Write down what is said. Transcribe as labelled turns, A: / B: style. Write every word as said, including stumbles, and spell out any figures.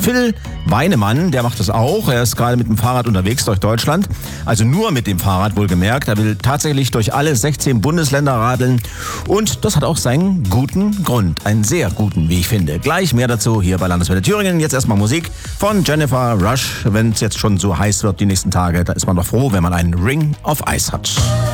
A: Phil Weinemann, der macht das auch. Er ist gerade mit dem Fahrrad unterwegs durch Deutschland. Also nur mit dem Fahrrad wohlgemerkt. Er will tatsächlich durch alle sechzehn Bundesländer radeln. Und das hat auch seinen guten Grund. Einen sehr guten, wie ich finde. Gleich mehr dazu hier bei Landeswelle Thüringen. Jetzt erstmal Musik von Jennifer Rush. Wenn es jetzt schon so heiß wird die nächsten Tage, da ist man doch froh, wenn man einen Ring of Ice hat.